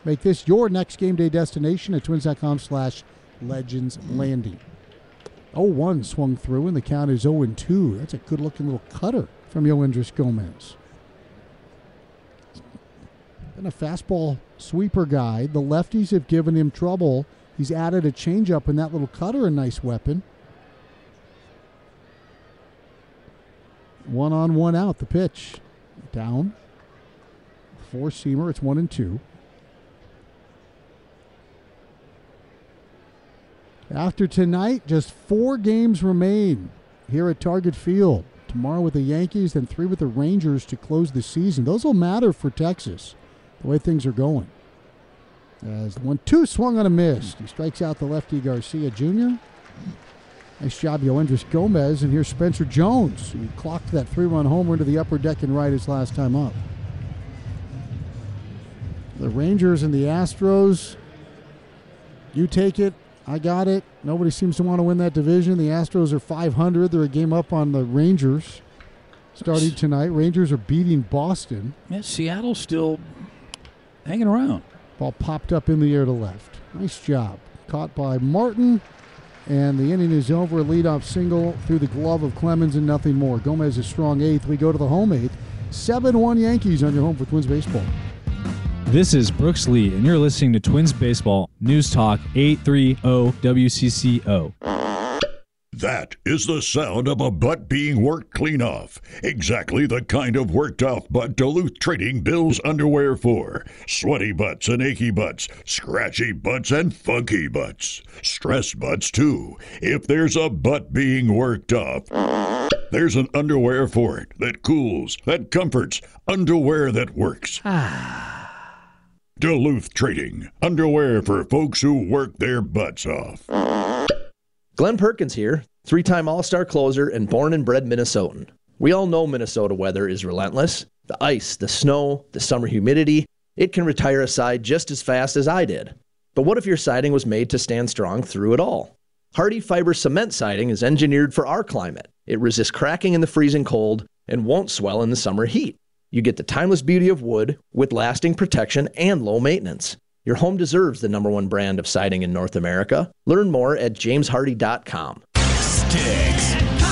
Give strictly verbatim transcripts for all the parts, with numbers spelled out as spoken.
Make this your next game day destination at twins.com slash legends landing. oh one swung through, and the count is oh and two. That's a good-looking little cutter from Yoendris Gomez. Been a fastball sweeper guy. The lefties have given him trouble. He's added a changeup in that little cutter, a nice weapon. One on, one out. The pitch. Down. Four-seamer. It's one and two. After tonight, just four games remain here at Target Field. Tomorrow with the Yankees, then three with the Rangers to close the season. Those will matter for Texas, the way things are going. As the one two swung on a miss. He strikes out the lefty Garcia Junior Nice job, Yoendris Gomez. And here's Spencer Jones, who clocked that three-run homer into the upper deck and right his last time up. The Rangers and the Astros, you take it, I got it. Nobody seems to want to win that division. The Astros are five hundred. They're a game up on the Rangers starting tonight. Rangers are beating Boston. Yeah, Seattle's still hanging around. Ball popped up in the air to left. Nice job. Caught by Martin, and the inning is over. A leadoff single through the glove of Clemens and nothing more. Gomez is strong eighth. We go to the home eighth. seven one Yankees on your home for Twins baseball. This is Brooks Lee, and you're listening to Twins Baseball News Talk eight thirty W C C O. That is the sound of a butt being worked clean off. Exactly the kind of worked off butt Duluth Trading bills underwear for. Sweaty butts and achy butts, scratchy butts and funky butts. Stress butts too. If there's a butt being worked off, there's an underwear for it that cools, that comforts, underwear that works. Duluth Trading. Underwear for folks who work their butts off. Glenn Perkins here, three-time All-Star closer and born and bred Minnesotan. We all know Minnesota weather is relentless. The ice, the snow, the summer humidity, it can retire a side just as fast as I did. But what if your siding was made to stand strong through it all? Hardy Fiber Cement Siding is engineered for our climate. It resists cracking in the freezing cold and won't swell in the summer heat. You get the timeless beauty of wood with lasting protection and low maintenance. Your home deserves the number one brand of siding in North America. Learn more at james hardy dot com. Sticks.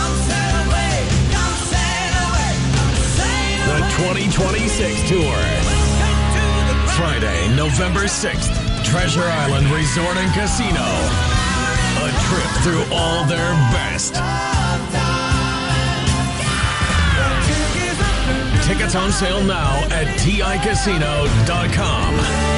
The twenty twenty-six Tour. Friday, November sixth. Treasure Island Resort and Casino. A trip through all their best. Tickets on sale now at T I casino dot com.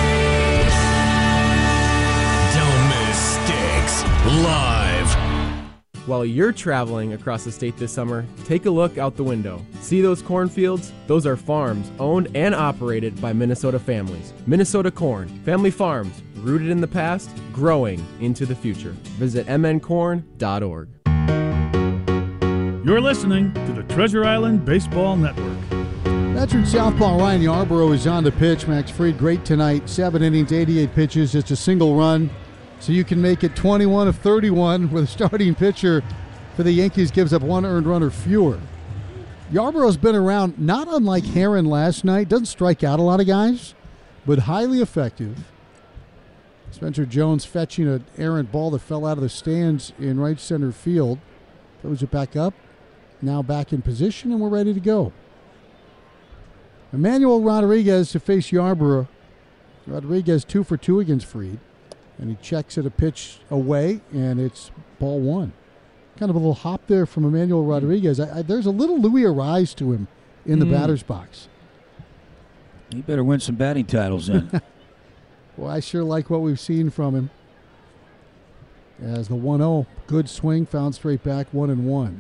Live. While you're traveling across the state this summer, take a look out the window. See those cornfields? Those are farms owned and operated by Minnesota families. Minnesota Corn, family farms, rooted in the past, growing into the future. Visit m n corn dot org. You're listening to the Treasure Island Baseball Network. Veteran southpaw Ryan Yarbrough is on the pitch. Max Fried, great tonight. Seven innings, eighty-eight pitches, just a single run. So you can make it twenty-one of thirty-one with a starting pitcher for the Yankees gives up one earned run or fewer. Yarbrough's been around, not unlike Herron last night. Doesn't strike out a lot of guys, but highly effective. Spencer Jones fetching an errant ball that fell out of the stands in right center field. Throws it back up. Now back in position, and we're ready to go. Emmanuel Rodriguez to face Yarbrough. Rodriguez two for two against Fried. And he checks at a pitch away, and it's ball one. Kind of a little hop there from Emmanuel Rodriguez. I, I, there's a little Louis Arise to him in the mm. batter's box. He better win some batting titles then. Well, I sure like what we've seen from him. As the one oh, good swing, found straight back, one and one.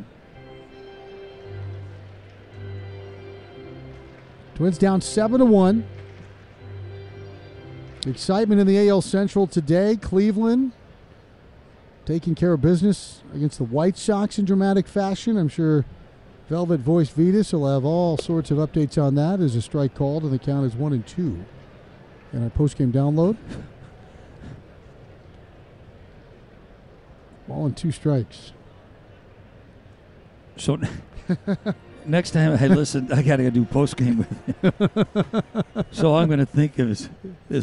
Twins down seven to one. Excitement in the A L Central today. Cleveland taking care of business against the White Sox in dramatic fashion. I'm sure Velvet Voice Vetus will have all sorts of updates on that as a strike called, and the count is one and two. And our postgame download. Ball and two strikes. So next time I listen, I got to do postgame with him. So I'm going to think of his, his